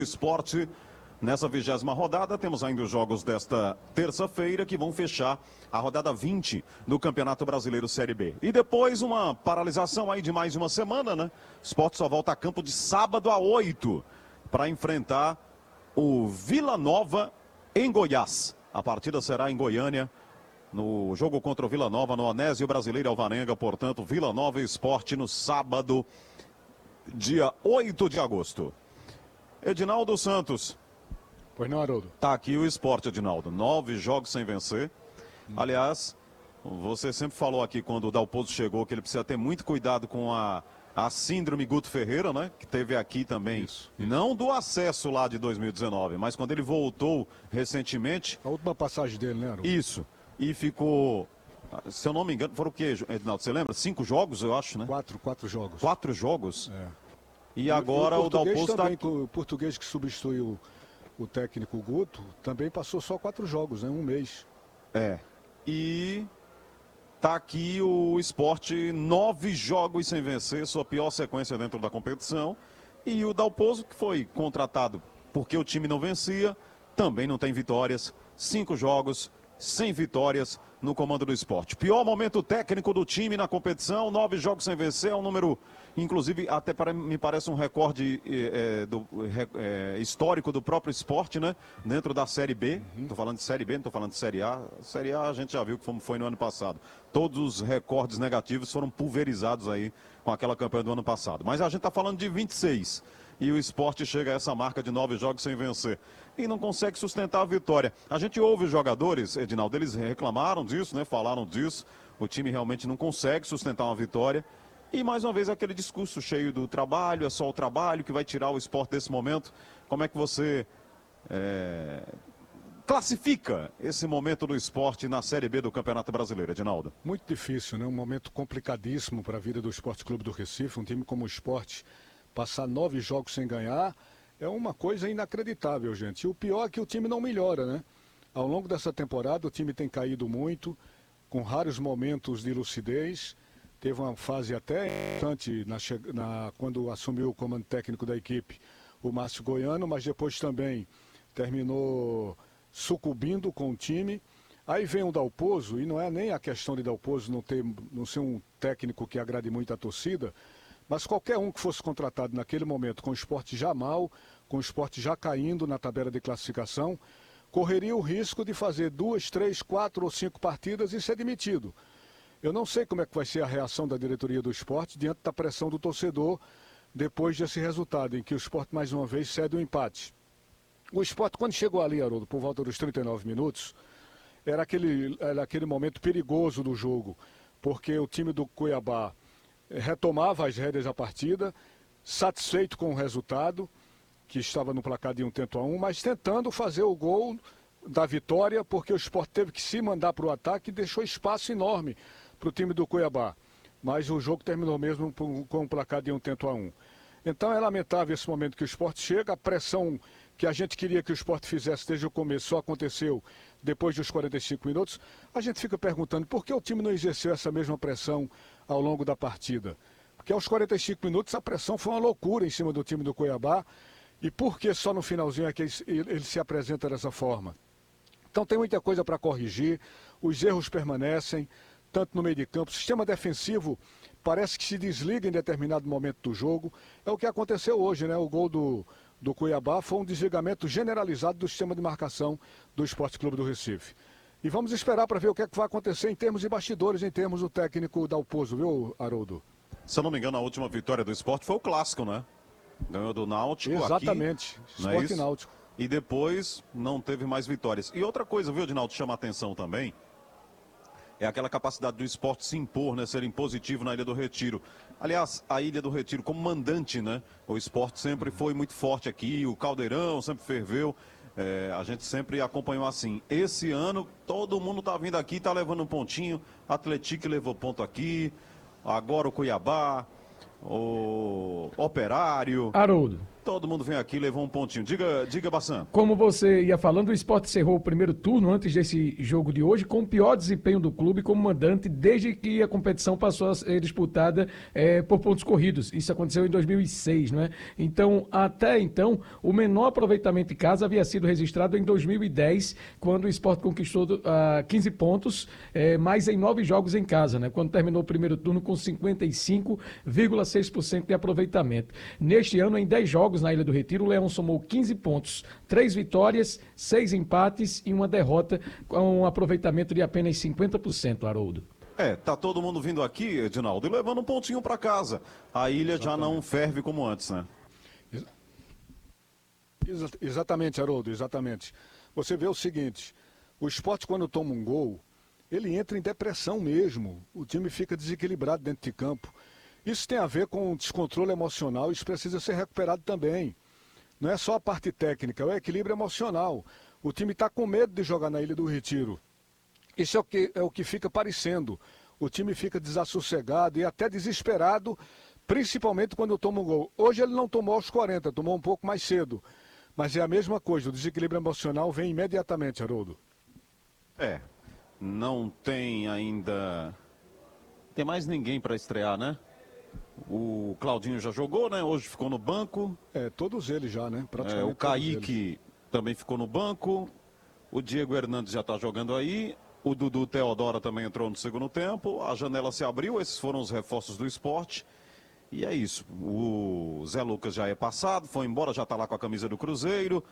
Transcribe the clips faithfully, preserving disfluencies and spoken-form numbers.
Esporte, nessa vigésima rodada, temos ainda os jogos desta terça-feira que vão fechar a rodada vinte do Campeonato Brasileiro Série B. E depois uma paralisação aí de mais uma semana, né? O Esporte só volta a campo de sábado a oito para enfrentar o Vila Nova em Goiás. A partida será em Goiânia, no jogo contra o Vila Nova, no Onésio Brasileiro Alvarenga. Portanto, Vila Nova e Esporte no sábado, dia oito de agosto. Edinaldo Santos. Pois não, Haroldo? Tá aqui o Esporte, Edinaldo. Nove jogos sem vencer. Hum. Aliás, você sempre falou aqui quando o Dalpozo chegou que ele precisa ter muito cuidado com a, a síndrome Guto Ferreira, né? Que teve aqui também. Isso, isso. Não do acesso lá de dois mil e dezenove, mas quando ele voltou recentemente. A última passagem dele, né, Haroldo? Isso. E ficou, se eu não me engano, foram o quê, Edinaldo? Você lembra? Cinco jogos, eu acho, né? Quatro, quatro jogos. Quatro jogos? É. E agora o, o Dalpozo também, tá... O português que substituiu o técnico Guto também passou só quatro jogos, né? Um mês. É. E tá aqui o Esporte, nove jogos sem vencer, sua pior sequência dentro da competição. E o Dalpozo, que foi contratado porque o time não vencia, também não tem vitórias. Cinco jogos sem vitórias no comando do Esporte. Pior momento técnico do time na competição, nove jogos sem vencer, é um número, inclusive, até para, me parece um recorde é, do, é, histórico do próprio Esporte, né? Dentro da Série B. Estou uhum. falando de Série B, não estou falando de Série A. Série A a gente já viu como foi no ano passado. Todos os recordes negativos foram pulverizados aí com aquela campanha do ano passado. Mas a gente está falando de vinte e seis. E o Esporte chega a essa marca de nove jogos sem vencer. E não consegue sustentar a vitória. A gente ouve os jogadores, Edinaldo, eles reclamaram disso, né? Falaram disso. O time realmente não consegue sustentar uma vitória. E mais uma vez aquele discurso cheio do trabalho, é só o trabalho que vai tirar o Esporte desse momento. Como é que você é, classifica esse momento do Esporte na Série B do Campeonato Brasileiro, Edinaldo? Muito difícil, né? Um momento complicadíssimo para a vida do Esporte Clube do Recife. Um time como o Esporte passar nove jogos sem ganhar é uma coisa inacreditável, gente. E o pior é que o time não melhora, né? Ao longo dessa temporada o time tem caído muito, com raros momentos de lucidez. Teve uma fase até importante na, na, quando assumiu o comando técnico da equipe o Márcio Goiano, mas depois também terminou sucumbindo com o time. Aí vem o Dalpozo, e não é nem a questão de Dalpozo não, ter, não ser um técnico que agrade muito a torcida, mas qualquer um que fosse contratado naquele momento com o Esporte já mal, com o Esporte já caindo na tabela de classificação, correria o risco de fazer duas, três, quatro ou cinco partidas e ser demitido. Eu não sei como é que vai ser a reação da diretoria do Esporte diante da pressão do torcedor depois desse resultado, em que o Esporte mais uma vez cede o empate. O Esporte, quando chegou ali, Haroldo, por volta dos trinta e nove minutos, era aquele, era aquele momento perigoso do jogo, porque o time do Cuiabá retomava as rédeas da partida, satisfeito com o resultado, que estava no placar de um tento a um, mas tentando fazer o gol da vitória, porque o Sport teve que se mandar para o ataque e deixou espaço enorme para o time do Cuiabá. Mas o jogo terminou mesmo com o placar de um tento a um. Então é lamentável esse momento que o Sport chega, a pressão que a gente queria que o Sport fizesse desde o começo só aconteceu depois dos quarenta e cinco minutos. A gente fica perguntando por que o time não exerceu essa mesma pressão ao longo da partida. Porque aos quarenta e cinco minutos a pressão foi uma loucura em cima do time do Cuiabá. E por que só no finalzinho é que ele, ele se apresenta dessa forma? Então tem muita coisa para corrigir, os erros permanecem, tanto no meio de campo. O sistema defensivo parece que se desliga em determinado momento do jogo. É o que aconteceu hoje, né? O gol do, do Cuiabá foi um desligamento generalizado do sistema de marcação do Esporte Clube do Recife. E vamos esperar para ver o que, é que vai acontecer em termos de bastidores, em termos do técnico Dalpozo, viu, Haroldo? Se eu não me engano, a última vitória do Esporte foi o clássico, né? Ganhou do Náutico. Exatamente, aqui, Esporte é Náutico. E depois não teve mais vitórias. E outra coisa, viu, Edinaldo, chama a atenção também, é aquela capacidade do Esporte se impor, né? Ser impositivo na Ilha do Retiro. Aliás, a Ilha do Retiro como mandante, né? O Esporte sempre foi muito forte aqui, o Caldeirão sempre ferveu. É, a gente sempre acompanhou assim. Esse ano, todo mundo tá vindo aqui, tá levando um pontinho. Atlético levou ponto aqui. Agora o Cuiabá, o Operário. Haroldo. Todo mundo vem aqui e levou um pontinho. Diga, diga, Bassan. Como você ia falando, o Sport encerrou o primeiro turno antes desse jogo de hoje com o pior desempenho do clube como mandante desde que a competição passou a ser disputada é, por pontos corridos. Isso aconteceu em dois mil e seis, não é? Então, até então, o menor aproveitamento em casa havia sido registrado em dois mil e dez, quando o Sport conquistou uh, quinze pontos, é, mais em nove jogos em casa, né? Quando terminou o primeiro turno com cinquenta e cinco vírgula seis por cento de aproveitamento. Neste ano, em dez jogos na Ilha do Retiro, o Leão somou quinze pontos, três vitórias, seis empates e uma derrota, com um aproveitamento de apenas cinquenta por cento, Haroldo. É, tá todo mundo vindo aqui, Edinaldo, e levando um pontinho para casa. A ilha Exatamente. Já não ferve como antes, né? Exa exatamente, Haroldo, exatamente. Você vê o seguinte, o Sport quando toma um gol, ele entra em depressão mesmo. O time fica desequilibrado dentro de campo. Isso tem a ver com descontrole emocional, isso precisa ser recuperado também. Não é só a parte técnica, é o equilíbrio emocional. O time está com medo de jogar na Ilha do Retiro. Isso é o, que, é o que fica parecendo. O time fica desassossegado e até desesperado, principalmente quando toma um gol. Hoje ele não tomou aos quarenta, tomou um pouco mais cedo. Mas é a mesma coisa, o desequilíbrio emocional vem imediatamente, Haroldo. É, não tem ainda... Tem mais ninguém para estrear, né? O Claudinho já jogou, né? Hoje ficou no banco. É, todos eles já, né? Praticamente é, o Kaique também ficou no banco. O Diego Hernandes já está jogando aí. O Dudu Teodora também entrou no segundo tempo. A janela se abriu. Esses foram os reforços do Sport. E é isso. O Zé Lucas já é passado. Foi embora, já está lá com a camisa do Cruzeiro.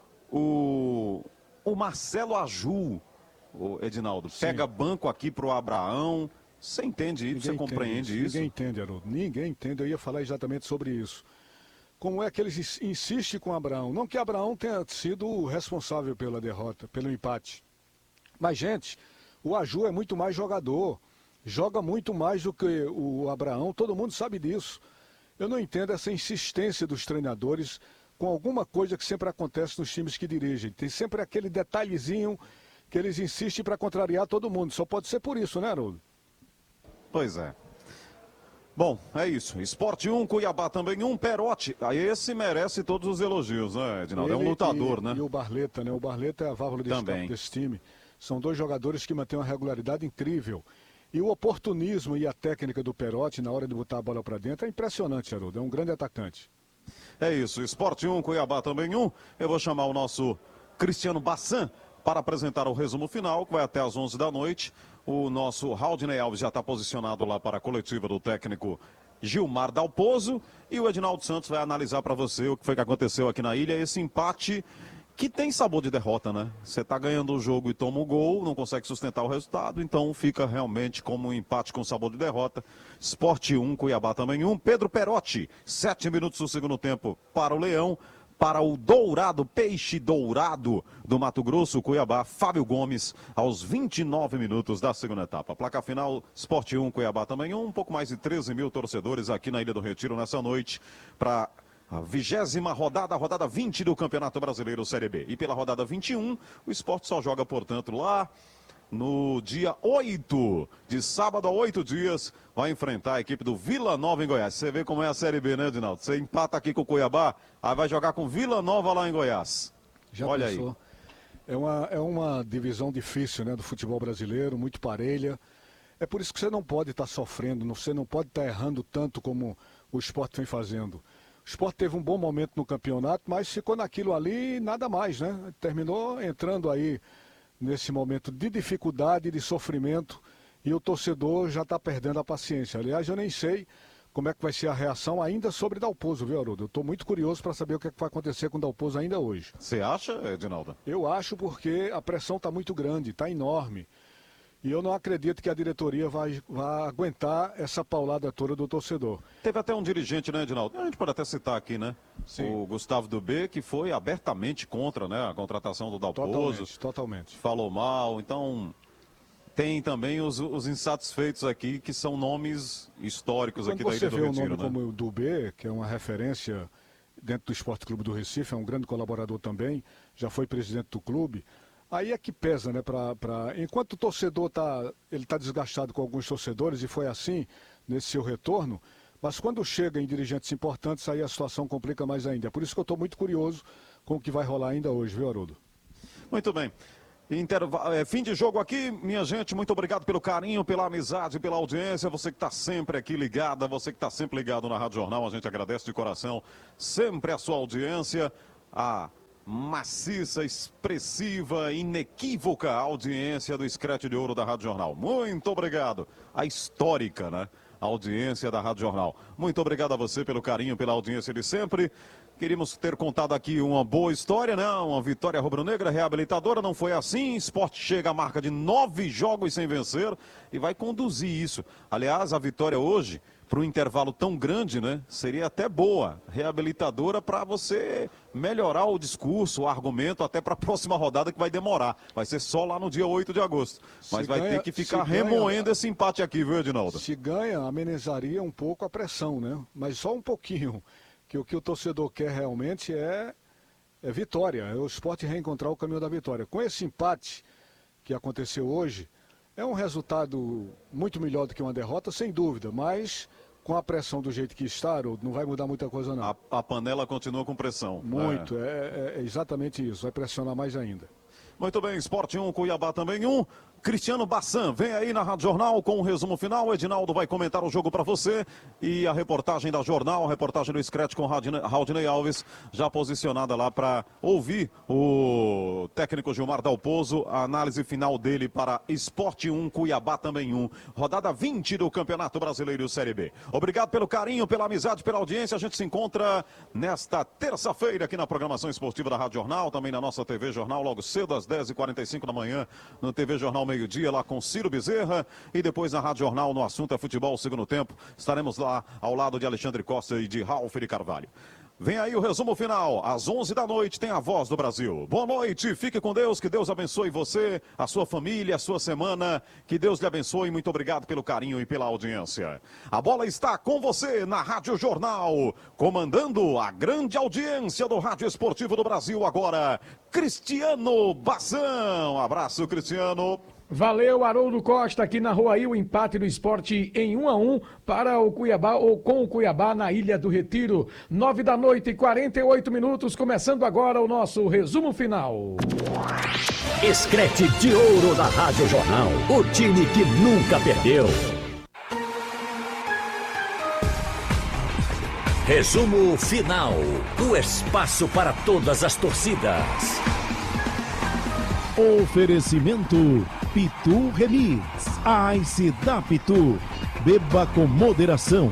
O, o Marcelo Aju, o Edinaldo, Sim. pega banco aqui para o Abraão. Você entende isso? Você compreende isso? Ninguém entende, Haroldo. Ninguém entende. Eu ia falar exatamente sobre isso. Como é que eles insistem com Abraão? Não que Abraão tenha sido o responsável pela derrota, pelo empate. Mas, gente, o Aju é muito mais jogador. Joga muito mais do que o Abraão. Todo mundo sabe disso. Eu não entendo essa insistência dos treinadores com alguma coisa que sempre acontece nos times que dirigem. Tem sempre aquele detalhezinho que eles insistem para contrariar todo mundo. Só pode ser por isso, né, Haroldo? Pois é. Bom, é isso. Esporte um, Cuiabá também um, Perotti. Esse merece todos os elogios, né, Edinaldo? É um lutador, e, né? E o Barleta, né? O Barleta é a válvula de escape desse time. São dois jogadores que mantêm uma regularidade incrível. E o oportunismo e a técnica do Perotti na hora de botar a bola para dentro é impressionante, Haroldo. É um grande atacante. É isso. Esporte um, Cuiabá também um. Eu vou chamar o nosso Cristiano Bassan para apresentar o resumo final, que vai até às onze da noite. O nosso Raudinei Alves já está posicionado lá para a coletiva do técnico Gilmar Dalpozo. E o Edinaldo Santos vai analisar para você o que foi que aconteceu aqui na ilha. Esse empate que tem sabor de derrota, né? Você está ganhando o jogo e toma um gol, não consegue sustentar o resultado. Então fica realmente como um empate com sabor de derrota. Sport um, Cuiabá também um. Pedro Perotti, sete minutos do segundo tempo para o Leão. Para o Dourado, Peixe Dourado do Mato Grosso, Cuiabá, Fábio Gomes, aos vinte e nove minutos da segunda etapa. Placa final, Sport um, Cuiabá também um. Um pouco mais de treze mil torcedores aqui na Ilha do Retiro nessa noite para a vigésima rodada, a rodada vinte do Campeonato Brasileiro Série B. E pela rodada vinte e um, o Sport só joga, portanto, lá no dia oito, de sábado a oito dias, vai enfrentar a equipe do Vila Nova em Goiás. Você vê como é a Série B, né, Edinaldo? Você empata aqui com o Cuiabá, aí vai jogar com Vila Nova lá em Goiás. Já Olha pensou? aí. É uma, é uma divisão difícil, né, do futebol brasileiro, muito parelha. É por isso que você não pode estar sofrendo, você não pode estar errando tanto como o Sport vem fazendo. O Sport teve um bom momento no campeonato, mas ficou naquilo ali e nada mais, né? Terminou entrando aí nesse momento de dificuldade, de sofrimento, e o torcedor já está perdendo a paciência. Aliás, eu nem sei como é que vai ser a reação ainda sobre Dalpozo, viu, Haroldo? Eu estou muito curioso para saber o que, é que vai acontecer com Dalpozo ainda hoje. Você acha, Edinaldo? Eu acho porque a pressão está muito grande, está enorme. E eu não acredito que a diretoria vai, vai aguentar essa paulada toda do torcedor. Teve até um dirigente, né, Edinaldo? A gente pode até citar aqui, né? Sim. O Gustavo Dubé, que foi abertamente contra, né, a contratação do Dalpozo. Totalmente, totalmente. Falou mal, então tem também os, os insatisfeitos aqui, que são nomes históricos aqui da Ilha do Retiro. Quando você vê um nome né? como o Dubé, que é uma referência dentro do Esporte Clube do Recife, é um grande colaborador também, já foi presidente do clube. Aí é que pesa, né? Pra, pra... Enquanto o torcedor está ele tá desgastado com alguns torcedores, e foi assim nesse seu retorno, Mas quando chega em dirigentes importantes, aí a situação complica mais ainda. É por isso que eu estou muito curioso com o que vai rolar ainda hoje, viu, Haroldo? Muito bem. Interva... É, fim de jogo aqui, minha gente, muito obrigado pelo carinho, pela amizade, pela audiência, você que está sempre aqui ligada, você que está sempre ligado na Rádio Jornal, a gente agradece de coração sempre a sua audiência, a maciça, expressiva, inequívoca audiência do Scratch de Ouro da Rádio Jornal. Muito obrigado, a histórica, né, audiência da Rádio Jornal. Muito obrigado a você pelo carinho, pela audiência de sempre. Queríamos ter contado aqui uma boa história, né? Uma vitória rubro-negra, reabilitadora, não foi assim. Sport chega à marca de nove jogos sem vencer e vai conduzir isso. Aliás, a vitória hoje, para um intervalo tão grande, né? Seria até boa, reabilitadora para você melhorar o discurso, o argumento, até para a próxima rodada que vai demorar. Vai ser só lá no dia oito de agosto. Mas se vai ganha, ter que ficar remoendo ganha, esse empate aqui, viu, Edinaldo? Se ganha, amenizaria um pouco a pressão, né? Mas só um pouquinho. Que o que o torcedor quer realmente é, é vitória, é o Sport reencontrar o caminho da vitória. Com esse empate que aconteceu hoje, é um resultado muito melhor do que uma derrota, sem dúvida, mas com a pressão do jeito que está, não vai mudar muita coisa não. A, a panela continua com pressão. Muito, é. É, é exatamente isso, vai pressionar mais ainda. Muito bem, Sport um, Cuiabá também um. Cristiano Bassan, vem aí na Rádio Jornal com o resumo final. O Edinaldo vai comentar o jogo para você. E a reportagem da Jornal, a reportagem do Scratch com Raudinei Alves, já posicionada lá para ouvir o técnico Gilmar Dalpozo, a análise final dele para Sport um, Cuiabá também um. Rodada vinte do Campeonato Brasileiro Série B. Obrigado pelo carinho, pela amizade, pela audiência. A gente se encontra nesta terça-feira aqui na programação esportiva da Rádio Jornal, também na nossa T V Jornal, logo cedo às dez e quarenta e cinco da manhã, no T V Jornal meio-dia, lá com Ciro Bezerra, e depois na Rádio Jornal, no assunto é futebol, segundo tempo, estaremos lá ao lado de Alexandre Costa e de Ralf de Carvalho. Vem aí o resumo final, às onze da noite tem a Voz do Brasil. Boa noite, fique com Deus, que Deus abençoe você, a sua família, a sua semana, que Deus lhe abençoe, muito obrigado pelo carinho e pela audiência. A bola está com você na Rádio Jornal, comandando a grande audiência do Rádio Esportivo do Brasil agora, Cristiano Bassan. Um abraço, Cristiano. Valeu, Haroldo Costa, aqui na Rua aí o empate do Esporte em um a um para o Cuiabá, ou com o Cuiabá na Ilha do Retiro. Nove da noite e quarenta e oito minutos, começando agora o nosso resumo final. Scratch de Ouro da Rádio Jornal, o time que nunca perdeu. Resumo final, o espaço para todas as torcidas. Oferecimento Pitu Remix, a Ice da Pitu. Beba com moderação.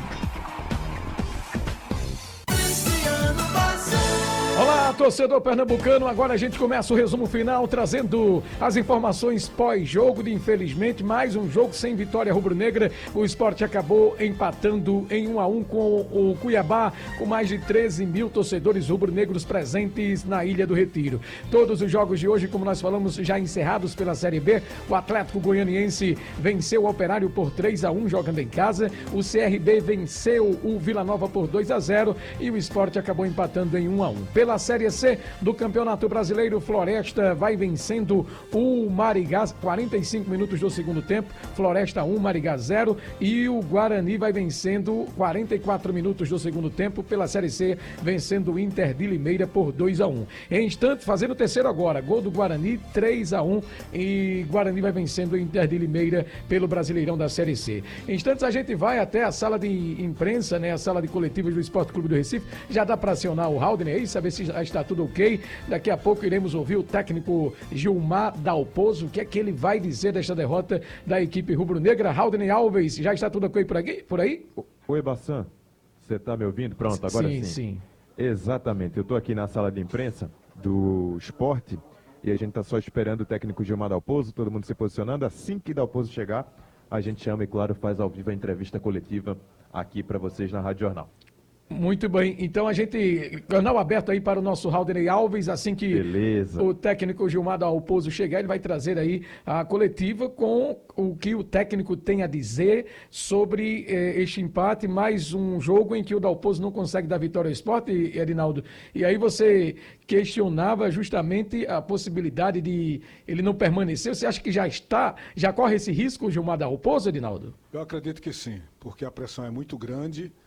Olá, torcedor pernambucano, agora a gente começa o resumo final trazendo as informações pós-jogo de, infelizmente, mais um jogo sem vitória rubro-negra. O Sport acabou empatando em um a um com o Cuiabá, com mais de treze mil torcedores rubro-negros presentes na Ilha do Retiro. Todos os jogos de hoje, como nós falamos, já encerrados pela Série B. O Atlético Goianiense venceu o Operário por três a um jogando em casa. O C R B venceu o Vila Nova por dois a zero e o Sport acabou empatando em um a um. Pela Série C do Campeonato Brasileiro, Floresta vai vencendo o Marigá, quarenta e cinco minutos do segundo tempo, Floresta um, Marigá zero, e o Guarani vai vencendo quarenta e quatro minutos do segundo tempo, pela Série C, vencendo o Inter de Limeira por dois a um. Em instante, fazendo o terceiro agora, gol do Guarani, três a um, e Guarani vai vencendo o Inter de Limeira pelo Brasileirão da Série C. Em instantes, a gente vai até a sala de imprensa, né, a sala de coletivos do Esporte Clube do Recife, já dá para acionar o Raudinei aí, saber se já está tudo ok. Daqui a pouco iremos ouvir o técnico Gilmar Dalpozo, o que é que ele vai dizer desta derrota da equipe rubro-negra. Raudinei Alves, já está tudo ok por aqui, por aí? Oi, Bassan, você está me ouvindo? Pronto, agora sim. Sim, sim. Exatamente, eu estou aqui na sala de imprensa do Sport e a gente está só esperando o técnico Gilmar Dalpozo, todo mundo se posicionando. Assim que Dalpozo chegar, a gente chama e, claro, faz ao vivo a entrevista coletiva aqui para vocês na Rádio Jornal. Muito bem, então a gente, canal aberto aí para o nosso Raudinei Alves, assim que Beleza. O técnico Gilmar Dalpozo chegar, ele vai trazer aí a coletiva com o que o técnico tem a dizer sobre eh, este empate, mais um jogo em que o Dalpozo não consegue dar vitória ao Sport, Edinaldo, e aí você questionava justamente a possibilidade de ele não permanecer. Você acha que já está, já corre esse risco o Gilmar Dalpozo, Edinaldo? Eu acredito que sim, porque a pressão é muito grande.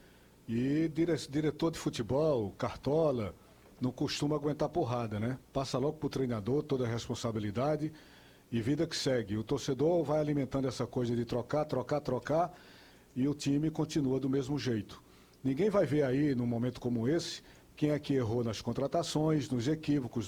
E dire, diretor de futebol, cartola, não costuma aguentar porrada, né? Passa logo pro treinador toda a responsabilidade e vida que segue. O torcedor vai alimentando essa coisa de trocar, trocar, trocar e o time continua do mesmo jeito. Ninguém vai ver aí, num momento como esse, quem é que errou nas contratações, nos equívocos